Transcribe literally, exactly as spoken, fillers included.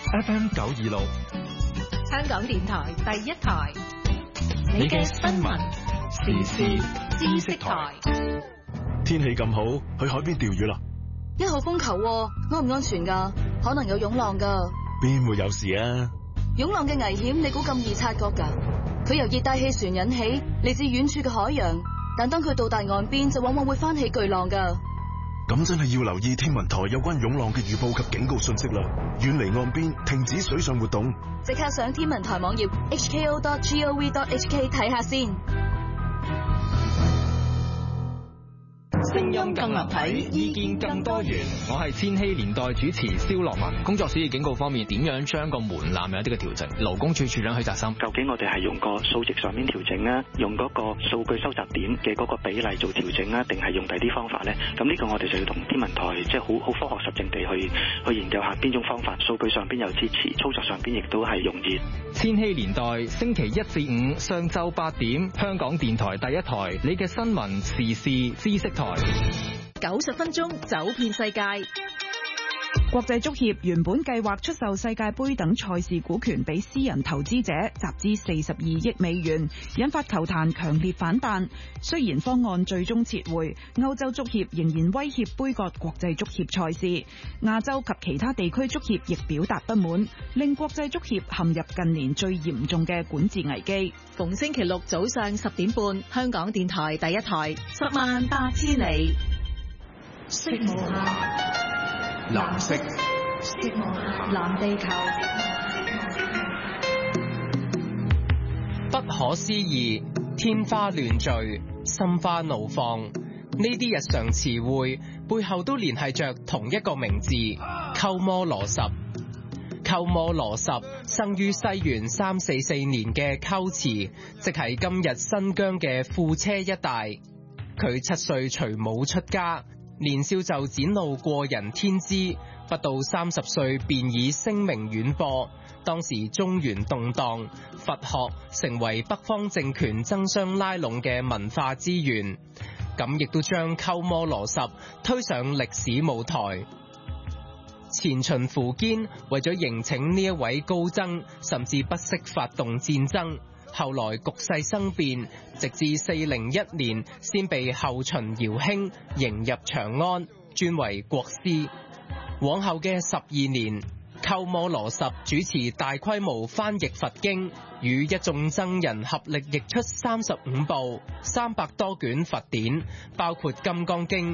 F M 九二六， 香港電台第一台，你嘅新聞時事知識台。 天氣咁好，去海邊釣魚啦！ 一號風球喎，安唔安全㗎？可能有湧浪㗎。 邊會有事啊？ 湧浪嘅危險，你估咁易察覺㗎？佢由熱帶氣旋引起，嚟自遠處嘅海洋，但當佢到達岸邊，就往往會翻起巨浪㗎。 咁真係要留意天文台有關湧浪嘅預報及警告信息啦！遠離岸邊，停止水上活動。 即刻上天文台網頁 h k o dot gov dot h k 睇下先。 聲音更立體，意見更多元。我係千禧年代主持蕭樂文。工作暑熱警告方面，點樣將個門檻有啲嘅調整？勞工處處長許澤森， 究竟我哋係用個數值上面調整啊，用嗰個數據收集點嘅嗰個比例做調整啊，定係用第啲方法呢？咁呢個我哋就要同天文台即係好好科學實證地去去研究下邊種方法，數據上邊有支持，操作上邊亦都係容易。 千禧年代星期一至五上晝八點，香港電台第一台，你嘅新聞時事知識台。 九十分鐘走遍世界。 國際足協原本計劃出售世界盃等賽事股權俾私人投資者，集資四十二億美元，引發球壇強烈反彈。雖然方案最終撤回，歐洲足協仍然威脅杯葛國際足協賽事。亞洲及其他地區足協亦表達不滿，令國際足協陷入近年最嚴重嘅管治危機。 逢星期六早上十點半，香港電台第一台，十萬八千里。色無限， 藍色， 色無限，藍地球。 不可思議，天花亂墜，心花怒放，呢啲日常詞彙背後都連繫着同一個名字——鳩摩羅什。鳩摩羅什生於西元三四四年嘅龜茲，即係今日新疆嘅庫車一帶。佢七歲隨母出家，年少就展露過人天資，不到三十歲便已聲名遠播。當時中原動盪，佛學成為北方政權爭相拉攏嘅文化資源，咁亦都將鳩摩羅什推上歷史舞台。前秦苻堅為咗迎請呢一位高僧，甚至不惜發動戰爭。後來局勢生變，直至四零一年先被後秦姚興迎入長安，尊為國師。往後嘅十二年，鳩摩羅什主持大規模翻譯佛經，與一眾僧人合力譯出三十五部、三百多卷佛典，包括《金剛經》、